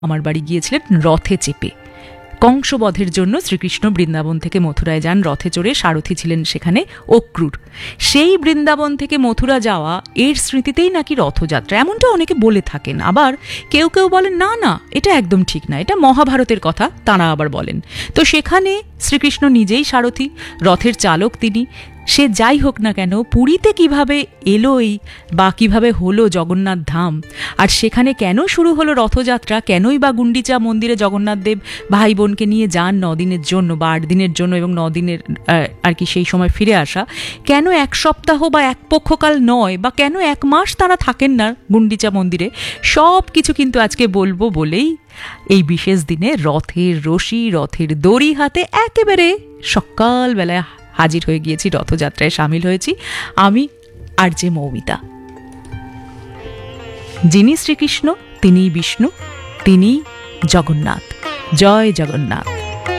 আমার বাড়ি গিয়েছিলেন রথে চেপে। কংসবধের জন্য শ্রীকৃষ্ণ বৃন্দাবন থেকে মথুরায় যান রথে চড়ে, সারথি ছিলেন সেখানে অক্রূর। সেই বৃন্দাবন থেকে মথুরা যাওয়া এর স্মৃতিতেই নাকি রথযাত্রা, এমনটা অনেকে বলে থাকেন। আবার কেউ কেউ বলেন না না, এটা একদম ঠিক না, এটা মহাভারতের কথা তাঁরা আবার বলেন। তো সেখানে শ্রীকৃষ্ণ নিজেই সারথি, রথের চালক তিনি। সে যাই হোক না কেন, পুরীতে কিভাবে এলোই বা কিভাবে হলো জগন্নাথ ধাম, আর সেখানে কেন শুরু হলো রথযাত্রা, কেনই বা গুন্ডিচা মন্দিরে জগন্নাথ দেব ভাই বোনকে নিয়ে যান 9 দিনের জন্য বা 8 দিনের জন্য, এবং 9 দিনের আর কি সেই সময় ফিরে আসা, কেন 1 সপ্তাহ বা 1 পক্ষকাল নয়, বা কেন 1 মাস তারা থাকেন না গুন্ডিচা মন্দিরে, সব কিছু কিন্তু আজকে বলবো বলেই এই বিশেষ দিনে রথের রশি, রথের দড়ি হাতে একেবারে সকালবেলায় হাজির হয়ে গিয়েছি, রথযাত্রায় সামিল হয়েছি আমি আর যে মৌমিতা। যিনি শ্রীকৃষ্ণ, তিনিই বিষ্ণু, তিনিই জগন্নাথ। জয় জগন্নাথ।